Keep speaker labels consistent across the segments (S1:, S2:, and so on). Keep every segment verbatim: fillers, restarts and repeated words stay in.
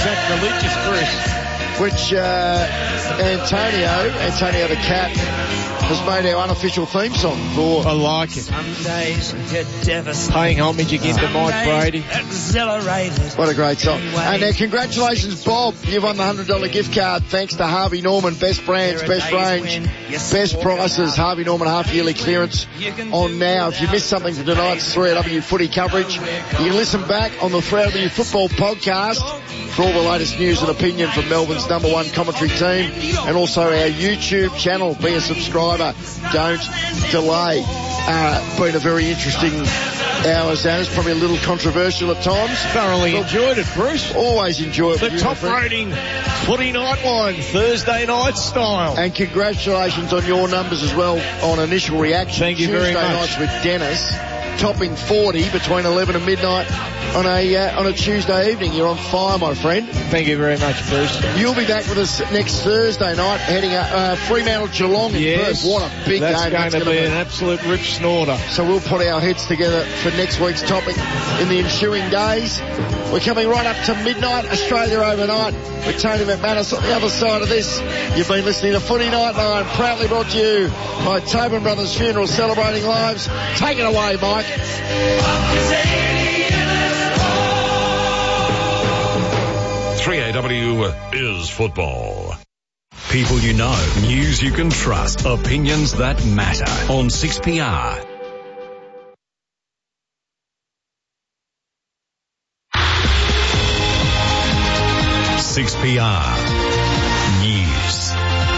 S1: Sacrilegious, Chris.
S2: Which uh, Antonio, Antonio the Cat, has made our unofficial theme song for.
S1: I like it. Paying homage again to Mike Brady.
S2: What a great song. And uh, congratulations, Bob. You've won the one hundred dollars gift card thanks to Harvey Norman. Best brands, best range, best prices. Harvey Norman half-yearly clearance on now. If you missed something from tonight's three A W footy coverage, you can listen back on the three A W football podcast for all the latest news and opinion from Melbourne's number one commentary team, and also our YouTube channel. Be a subscriber. Don't delay. Uh, been a very interesting hour, Zan. It's probably a little controversial at times.
S1: Thoroughly well, enjoyed it, Bruce.
S2: Always enjoy it.
S1: The top rating footy nightline, Thursday night style.
S2: And congratulations on your numbers as well on initial reaction.
S1: Thank you
S2: Tuesday
S1: very much.
S2: nights with Dennis, topping forty between eleven and midnight on a uh, on a Tuesday evening. You're on fire, my friend.
S1: Thank you very much, Bruce.
S2: You'll be back with us next Thursday night, heading up uh, Fremantle Geelong in
S1: yes,
S2: Perth. What a big
S1: that's
S2: game
S1: going
S2: that's
S1: to
S2: going
S1: be
S2: to be.
S1: An absolute rip snorter.
S2: So we'll put our heads together for next week's topic in the ensuing days. We're coming right up to midnight, Australia overnight, with Tony McManus on the other side of this. You've been listening to Footy Nightline, proudly brought to you by Tobin Brothers Funeral, celebrating lives. Take it away, Mike.
S3: three A W is football. People you know, news you can trust, opinions that matter on six P R. six P R News.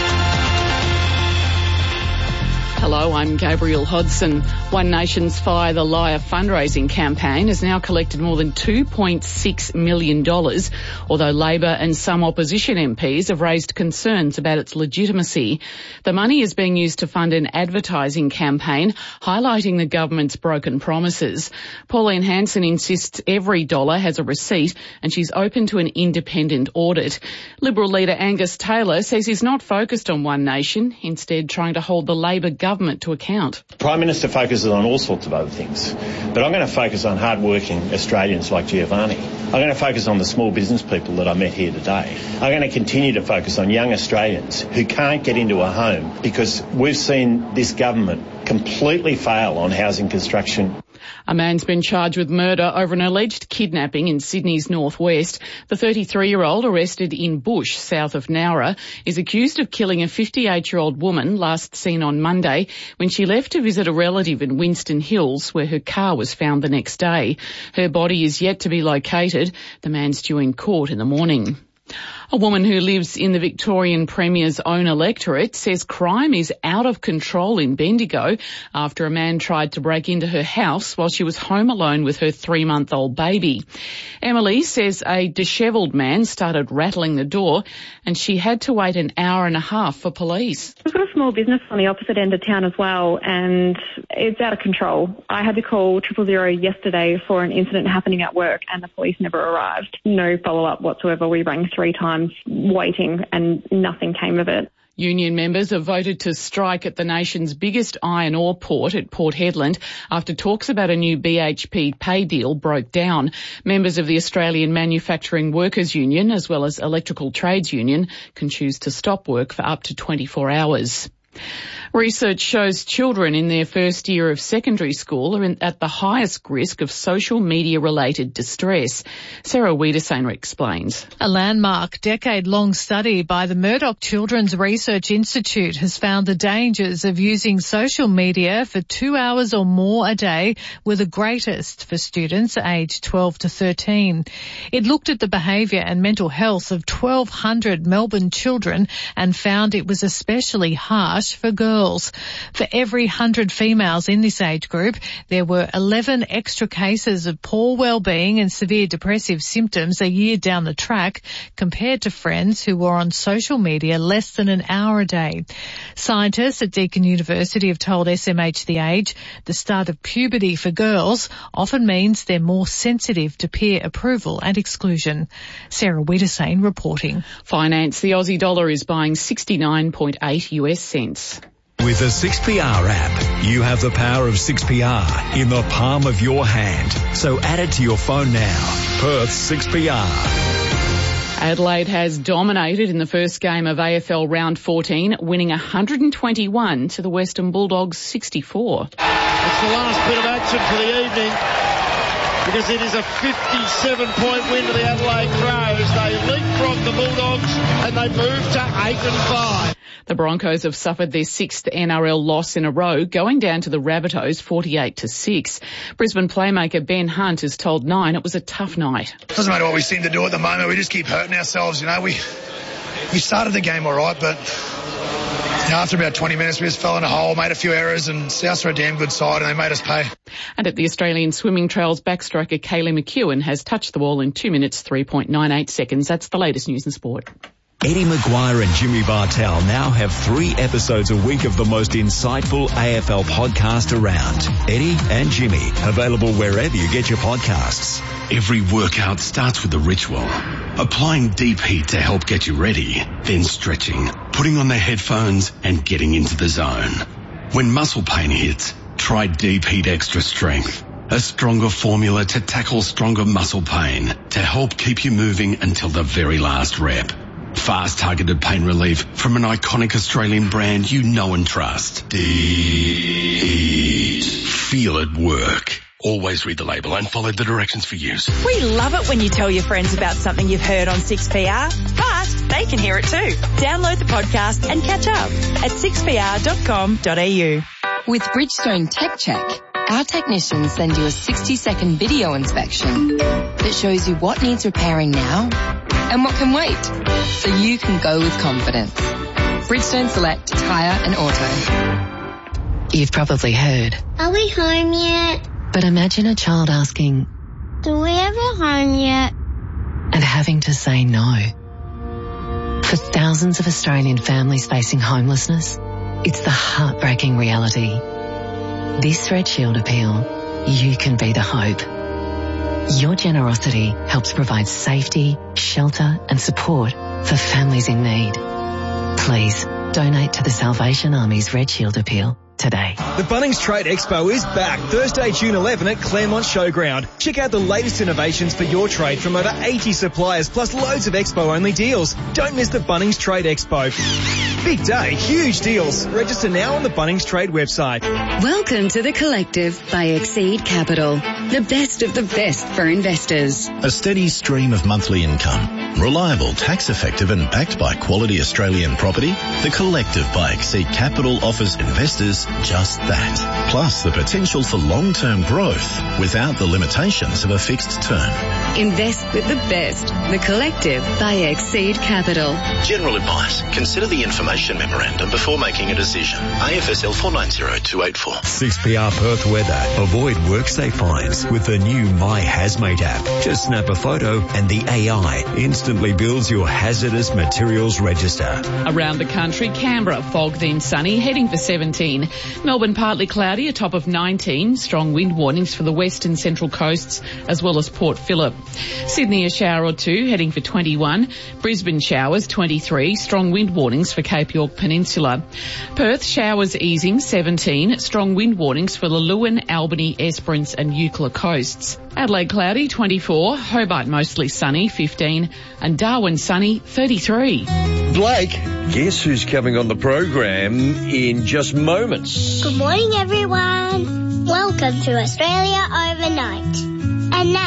S4: Hello, I'm Gabrielle Hodson. One Nation's Fire the Liar fundraising campaign has now collected more than two point six million dollars, although Labor and some opposition M Ps have raised concerns about its legitimacy. The money is being used to fund an advertising campaign highlighting the government's broken promises. Pauline Hanson insists every dollar has a receipt and she's open to an independent audit. Liberal leader Angus Taylor says he's not focused on One Nation, instead trying to hold the Labor government to account.
S5: The Prime Minister focuses on all sorts of other things, but I'm going to focus on hard-working Australians like Giovanni. I'm going to focus on the small business people that I met here today. I'm going to continue to focus on young Australians who can't get into a home because we've seen this government completely fail on housing construction.
S4: A man's been charged with murder over an alleged kidnapping in Sydney's northwest. The thirty-three-year-old, arrested in Bush, south of Nowra, is accused of killing a fifty-eight-year-old woman last seen on Monday when she left to visit a relative in Winston Hills, where her car was found the next day. Her body is yet to be located. The man's due in court in the morning. A woman who lives in the Victorian Premier's own electorate says crime is out of control in Bendigo after a man tried to break into her house while she was home alone with her three-month-old baby. Emily says a dishevelled man started rattling the door and she had to wait an hour and a half for police.
S6: We've got a small business on the opposite end of town as well, and it's out of control. I had to call triple zero yesterday for an incident happening at work and the police never arrived. No follow-up whatsoever. We rang three times waiting and nothing came of it.
S4: Union members have voted to strike at the nation's biggest iron ore port at Port Hedland after talks about a new B H P pay deal broke down. Members of the Australian Manufacturing Workers Union, as well as Electrical Trades Union, can choose to stop work for up to twenty-four hours. Research shows children in their first year of secondary school are in, at the highest risk of social media-related distress. Sarah Wiedersainer explains.
S7: A landmark decade-long study by the Murdoch Children's Research Institute has found the dangers of using social media for two hours or more a day were the greatest for students aged twelve to thirteen. It looked at the behaviour and mental health of twelve hundred Melbourne children and found it was especially harsh for girls. For every one hundred females in this age group, there were eleven extra cases of poor well-being and severe depressive symptoms a year down the track compared to friends who were on social media less than an hour a day. Scientists at Deakin University have told S M H The Age the start of puberty for girls often means they're more sensitive to peer approval and exclusion. Sarah Wiedersane reporting.
S4: Finance. The Aussie dollar is buying sixty-nine point eight US cents.
S3: With the six P R app, you have the power of six P R in the palm of your hand. So add it to your phone now. Perth six P R.
S4: Adelaide has dominated in the first game of A F L round fourteen, winning one hundred twenty-one to the Western Bulldogs sixty-four.
S2: It's the last bit of action for the evening, because it is a fifty-seven point win to the Adelaide Crows. They leapfrog the Bulldogs and they move to eight and five.
S4: The Broncos have suffered their sixth N R L loss in a row, going down to the Rabbitohs forty-eight to six. Brisbane playmaker Ben Hunt has told Nine it was a tough night.
S8: Doesn't matter what we seem to do at the moment. We just keep hurting ourselves. You know, we we started the game all right, but you know, after about twenty minutes, we just fell in a hole, made a few errors, and Souths are a damn good side, and they made us pay.
S4: And at the Australian Swimming Trails, backstroker Kaylee McEwen has touched the ball in two minutes, three point nine eight seconds. That's the latest news and sport.
S3: Eddie Maguire and Jimmy Bartell now have three episodes a week of the most insightful A F L podcast around. Eddie and Jimmy, available wherever you get your podcasts.
S9: Every workout starts with a ritual. Applying deep heat to help get you ready, then stretching, putting on the headphones and getting into the zone. When muscle pain hits, try Deep Heat Extra Strength. A stronger formula to tackle stronger muscle pain to help keep you moving until the very last rep. Fast targeted pain relief from an iconic Australian brand you know and trust. Deep Heat. Feel it work. Always read the label and follow the directions for use.
S10: We love it when you tell your friends about something you've heard on six P R, but they can hear it too. Download the podcast and catch up at six p r dot com dot a u.
S11: With Bridgestone Tech Check, our technicians send you a sixty second video inspection that shows you what needs repairing now and what can wait, so you can go with confidence. Bridgestone Select Tyre and Auto.
S12: You've probably heard.
S13: Are we home yet?
S12: But imagine a child asking,
S13: do we ever home yet?
S12: And having to say no. For thousands of Australian families facing homelessness, it's the heartbreaking reality. This Red Shield appeal, you can be the hope. Your generosity helps provide safety, shelter and support for families in need. Please donate to the Salvation Army's Red Shield appeal today.
S14: The Bunnings Trade Expo is back Thursday, June eleventh at Claremont Showground. Check out the latest innovations for your trade from over eighty suppliers, plus loads of Expo-only deals. Don't miss the Bunnings Trade Expo. Big day, huge deals. Register now on the Bunnings Trade website.
S15: Welcome to The Collective by Exceed Capital. The best of the best for investors.
S16: A steady stream of monthly income. Reliable, tax-effective and backed by quality Australian property, The Collective by Exceed Capital offers investors just that. Plus the potential for long-term growth without the limitations of a fixed term.
S15: Invest with the best. The Collective by Exceed Capital.
S16: General advice. Consider the information memorandum before making a decision. A F S L four nine zero two eight four.
S3: six P R Perth weather. Avoid worksafe fines with the new My Hazmate app. Just snap a photo and the A I instantly builds your hazardous materials register.
S4: Around the country, Canberra, fog then sunny, heading for seventeen. Melbourne, partly cloudy, a top of nineteen. Strong wind warnings for the west and central coasts, as well as Port Phillip. Sydney, a shower or two, heading for twenty-one. Brisbane, showers, twenty-three. Strong wind warnings for Cape York Peninsula. Perth, showers easing, seventeen. Strong wind warnings for the Lewin, Albany, Esperance and Eucla coasts. Adelaide, cloudy, twenty-four. Hobart, mostly sunny, fifteen. And Darwin, sunny, thirty-three.
S17: Blake, guess who's coming on the program in just moments?
S13: Good morning, everyone. Welcome to Australia Overnight. And now